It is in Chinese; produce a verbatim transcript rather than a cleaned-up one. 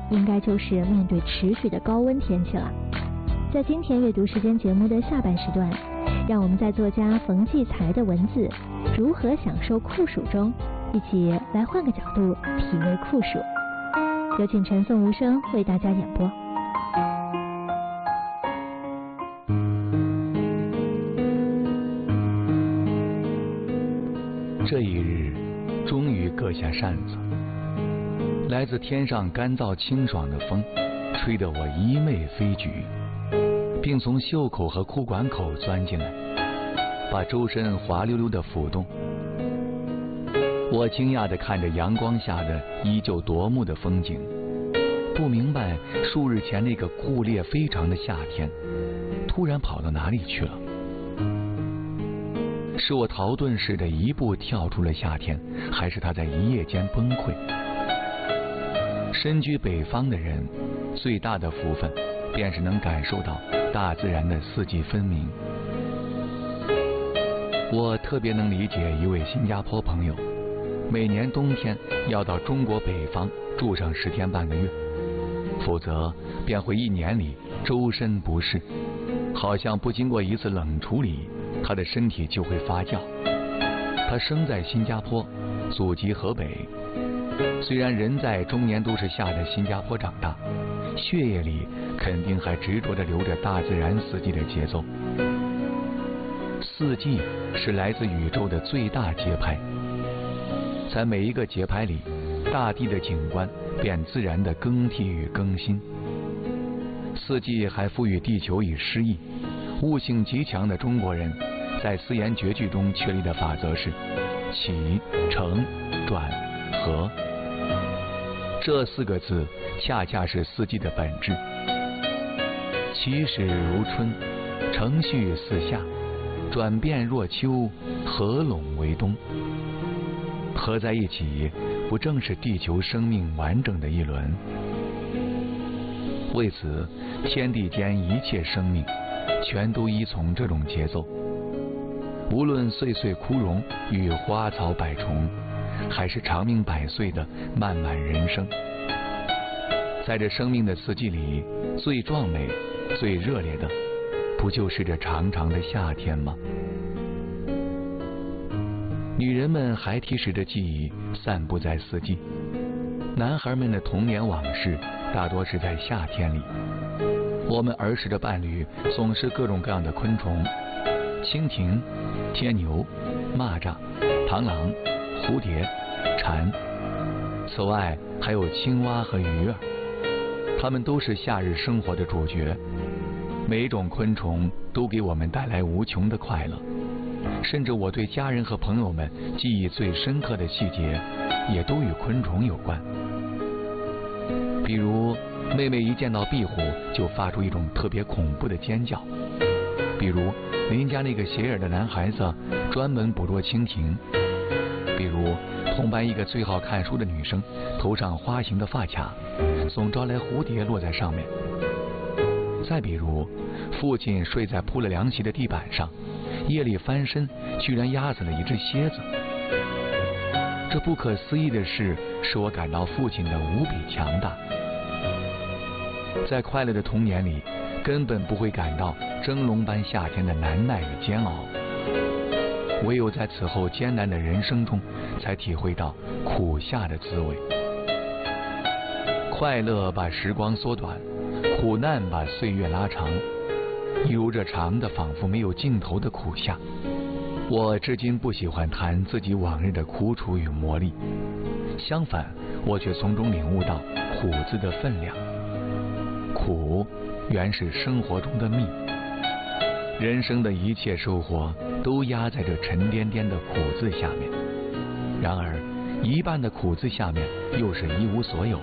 应该就是面对持续的高温天气了。在今天阅读时间节目的下半时段，让我们在作家冯骥才的文字《如何享受酷暑》中，一起来换个角度体味酷暑。有请陈颂无声为大家演播。 这一日，终于割下扇子。来自天上干燥清爽的风，吹得我衣袂飞举，并从袖口和裤管口钻进来，把周身滑溜溜地浮动。我惊讶地看着阳光下的依旧夺目的风景，不明白数日前那个酷烈非常的夏天，突然跑到哪里去了。是我逃遁似的一步跳出了夏天，还是他在一夜间崩溃？身居北方的人，最大的福分便是能感受到大自然的四季分明。我特别能理解一位新加坡朋友，每年冬天要到中国北方住上十天半个月，否则便会一年里周身不适，好像不经过一次冷处理，他的身体就会发酵。他生在新加坡，祖籍河北，虽然人在中年都市下的新加坡长大，血液里肯定还执着地流着大自然四季的节奏。四季是来自宇宙的最大节拍，在每一个节拍里，大地的景观便自然地更替与更新。四季还赋予地球以诗意，悟性极强的中国人在四言绝句中确立的法则是起承转合，这四个字恰恰是四季的本质。起始如春，承续似夏，转变若秋，合拢为冬。合在一起，不正是地球生命完整的一轮？为此，天地间一切生命全都依从这种节奏，无论岁岁枯荣与花草百虫，还是长命百岁的漫漫人生。在这生命的四季里，最壮美最热烈的，不就是这长长的夏天吗？女人们孩提时的记忆散布在四季，男孩们的童年往事大多是在夏天里。我们儿时的伴侣总是各种各样的昆虫，蜻蜓、天牛、蚂蚱、螳螂、蝴蝶、蝉，此外还有青蛙和鱼儿，它们都是夏日生活的主角。每一种昆虫都给我们带来无穷的快乐，甚至我对家人和朋友们记忆最深刻的细节，也都与昆虫有关。比如妹妹一见到壁虎就发出一种特别恐怖的尖叫，比如邻家那个斜眼的男孩子专门捕捉蜻蜓，比如同班一个最好看书的女生头上花形的发卡总招来蝴蝶落在上面。再比如父亲睡在铺了凉席的地板上，夜里翻身居然压死了一只蝎子。这不可思议的事使我感到父亲的无比强大。在快乐的童年里，根本不会感到蒸笼般夏天的难耐与煎熬，唯有在此后艰难的人生中，才体会到苦夏的滋味。快乐把时光缩短，苦难把岁月拉长，一如这长的仿佛没有尽头的苦夏。我至今不喜欢谈自己往日的苦楚与磨砺，相反，我却从中领悟到苦字的分量。苦原是生活中的蜜，人生的一切收获都压在这沉甸甸的苦字下面。然而一半的苦字下面又是一无所有，